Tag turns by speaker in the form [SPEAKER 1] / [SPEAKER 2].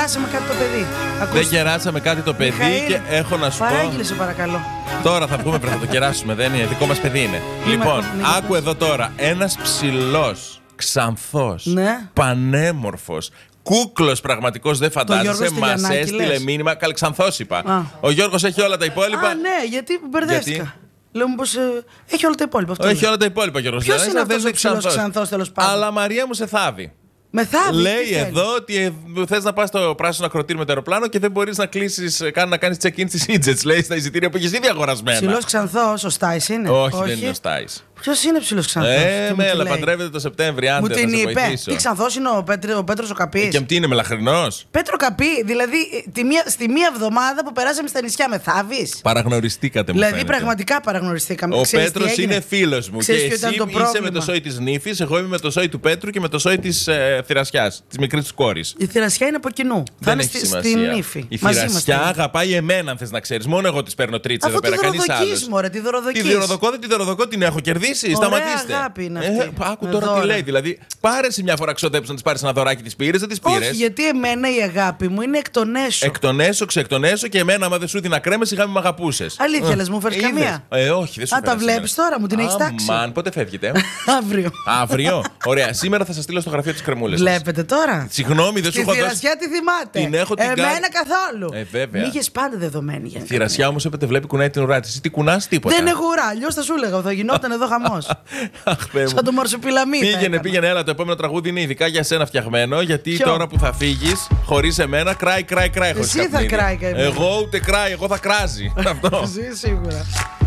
[SPEAKER 1] κεράσαμε κάτι το παιδί.
[SPEAKER 2] Δεν κεράσαμε κάτι το παιδί.
[SPEAKER 1] Μιχαήλ,
[SPEAKER 2] και έχω να σου πω.
[SPEAKER 1] παράγγειλε, σε παρακαλώ.
[SPEAKER 2] Τώρα θα βγούμε, πρέπει να το κεράσουμε. Δεν είναι, δικό μας παιδί είναι. Λοιπόν, άκου εδώ τώρα. Ένας ψηλός, ξανθός,
[SPEAKER 1] Ναι.
[SPEAKER 2] πανέμορφος, κούκλος πραγματικός, δεν φαντάζεσαι. Μας έστειλε μήνυμα. Καλεξανθός είπα. Ο Γιώργος έχει όλα τα υπόλοιπα.
[SPEAKER 1] Α, ναι, γιατί μπερδεύτηκα.
[SPEAKER 2] Γιατί?
[SPEAKER 1] Λέω μήπως έχει όλα τα υπόλοιπα. Αυτό
[SPEAKER 2] Έχει όλα τα υπόλοιπα, Γιώργος.
[SPEAKER 1] Ποιος είναι αυτός ο ψηλός ξανθός, τέλος πάντων?
[SPEAKER 2] Αλλά Μαρία μου σε θάβει.
[SPEAKER 1] Μεθάβει.
[SPEAKER 2] Λέει εδώ ότι θες να πας στο πράσινο ακροτήρι με το αεροπλάνο και δεν μπορείς να κλείσεις, να κάνεις check-in στις EasyJet, λέει, στα εισιτήρια που έχεις ήδη αγορασμένα.
[SPEAKER 1] Ψηλός ξανθός, ο Στάις είναι.
[SPEAKER 2] Όχι, δεν είναι ο Στάις.
[SPEAKER 1] Ποιος είναι ψηλός ξανθός?
[SPEAKER 2] Έλα, παντρεύεται το Σεπτέμβρη, άντε,
[SPEAKER 1] μου
[SPEAKER 2] θα
[SPEAKER 1] την
[SPEAKER 2] σε
[SPEAKER 1] είπε.
[SPEAKER 2] βοηθήσω.
[SPEAKER 1] Τι ξανθός είναι ο Πέτρος ο Καπής?
[SPEAKER 2] Και τι είναι, μελαχρινός?
[SPEAKER 1] Πέτρο Καπή, δηλαδή στη μία εβδομάδα που περάσαμε στα νησιά με θάβεις.
[SPEAKER 2] Παραγνωριστήκατε, μου
[SPEAKER 1] Δηλαδή
[SPEAKER 2] φαίνεται.
[SPEAKER 1] πραγματικά παραγνωριστήκαμε.
[SPEAKER 2] Ο
[SPEAKER 1] Ξέρεις
[SPEAKER 2] Πέτρος
[SPEAKER 1] τι έγινε?
[SPEAKER 2] είναι φίλος μου.
[SPEAKER 1] Ξέρεις
[SPEAKER 2] Και
[SPEAKER 1] ποιο
[SPEAKER 2] εσύ
[SPEAKER 1] ήταν το
[SPEAKER 2] είσαι
[SPEAKER 1] πρόβλημα?
[SPEAKER 2] με το σόι της νύφης, εγώ είμαι με το σόι του Πέτρου και με το σόι της Θηρασιάς, της μικρής της κόρης.
[SPEAKER 1] Η Θηρασιά είναι από κοινού. Θα είναι στην νύφη.
[SPEAKER 2] Η
[SPEAKER 1] Μαζί
[SPEAKER 2] Θηρασιά
[SPEAKER 1] είμαστε.
[SPEAKER 2] αγαπάει εμένα, αν θες να ξέρεις. Μόνο εγώ της παίρνω τρίτσα εδώ
[SPEAKER 1] Αφού τη
[SPEAKER 2] πέρα, κανείς άλλος.
[SPEAKER 1] δωροδοκείς, μωρέ, τη δωροδοκείς.
[SPEAKER 2] Τη δωροδοκώ, την έχω κερδίσει.
[SPEAKER 1] Ωραία
[SPEAKER 2] Σταματήστε.
[SPEAKER 1] αγάπη είναι αυτή.
[SPEAKER 2] Άκου τώρα τι λέει. Δηλαδή, πάρε σε μια φορά ξοδέψει να της πάρεις ένα δωράκι, της πήρες, δεν της πήρες.
[SPEAKER 1] Όχι, γιατί εμένα η αγάπη μου είναι εκ των έσω.
[SPEAKER 2] Εκ των έσω, ξεκ των έσω και εμένα, άμα δεν σου δίνα κρέμες, σιγά μη μ' αγαπούσες.
[SPEAKER 1] Αλήθεια, λες, μου φέρεις καμία?
[SPEAKER 2] Όχι, δεν σου
[SPEAKER 1] Α, τα βλέπεις τώρα, μου την έχεις τάξει.
[SPEAKER 2] Αμάν, πότε φεύγετε?
[SPEAKER 1] Αύριο.
[SPEAKER 2] Αύριο. Ωραία, σήμερα θα σας στείλω στο γραφείο της κρεμούλες.
[SPEAKER 1] Βλέπετε τώρα.
[SPEAKER 2] Συγγνώμη, δεν σου
[SPEAKER 1] Τη
[SPEAKER 2] έχω δώσει.
[SPEAKER 1] Θηρασιά τη θυμάται.
[SPEAKER 2] Την έχω την
[SPEAKER 1] Εμένα καθόλου.
[SPEAKER 2] Βέβαια.
[SPEAKER 1] Μη είχες πάντα δεδομένη.
[SPEAKER 2] Η Θηρασιά όμως έπεται βλέπει κουνάει την ουρά της. Εσύ τι κουνάς, τίποτα.
[SPEAKER 1] Δεν έχω ουρά, αλλιώς θα σου έλεγα, θα γινόταν εδώ χαμός.
[SPEAKER 2] Αχ, Θεέ μου.
[SPEAKER 1] Σαν το μαρσοπιλαμί.
[SPEAKER 2] Πήγαινε, έλα. Το επόμενο τραγούδι είναι ειδικά για σένα φτιαγμένο. Γιατί
[SPEAKER 1] Ποιο?
[SPEAKER 2] τώρα που θα φύγεις χωρίς εμένα, κράει.
[SPEAKER 1] Εσύ θα κράει.
[SPEAKER 2] Εγώ ούτε κράει, εγώ θα κράζει. Αυτό.
[SPEAKER 1] Εσύ σίγουρα.